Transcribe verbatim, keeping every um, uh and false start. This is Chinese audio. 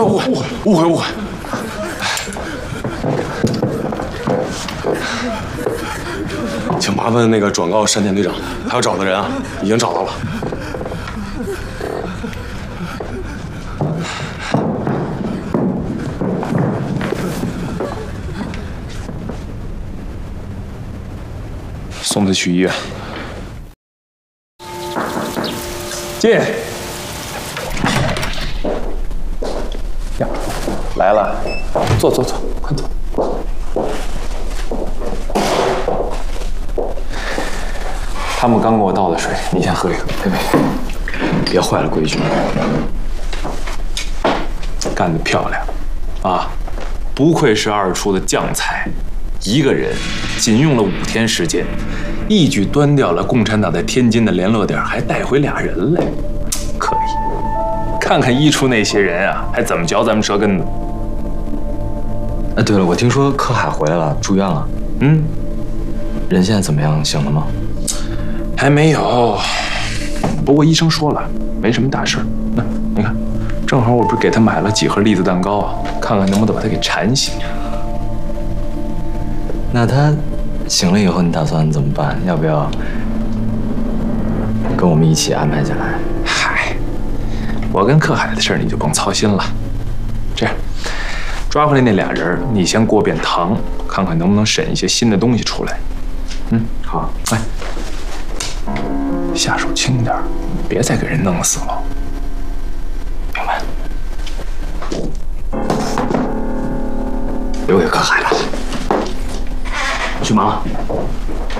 误会，误会，误会。请麻烦那个转告山田队长，他要找的人啊，已经找到了。送他去医院。进。呀，来了，坐坐坐，快坐。他们刚给我倒的水，你先喝一个。别别，别坏了规矩。干得漂亮，啊，不愧是二处的将才，一个人仅用了五天时间。 一举端掉了共产党在天津的联络点，还带回俩人来，可以。看看一处那些人啊，还怎么嚼咱们舌根子。 哎，对了，我听说柯海回来了，住院了。 嗯， 人现在怎么样？醒了吗？ 还没有，不过医生说了，没什么大事。那你看，正好我不是给他买了几盒栗子蛋糕啊，看看能不能把他给馋醒。 那他。 醒了以后，你打算怎么办？要不要跟我们一起安排下来？ 嗨，我跟柯海的事儿你就甭操心了。这样，抓回来那俩人，你先过遍堂，看看能不能审一些新的东西出来。嗯，好，来，下手轻点，别再给人弄死了。明白？ 留给柯海了。 去忙了。